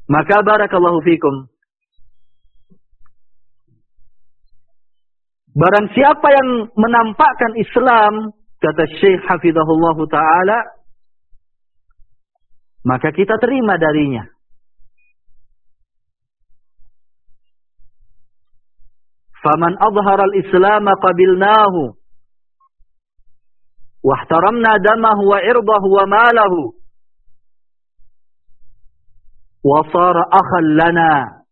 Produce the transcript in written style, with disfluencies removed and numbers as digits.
Maka barakallahu fikum, barang siapa yang menampakkan Islam, kata Syekh hafizahullah ta'ala, maka kita terima darinya. Faman adhara al-islam qabilnahu wahtaramna damahu wa irdahu wa malahu wa sara akhan lana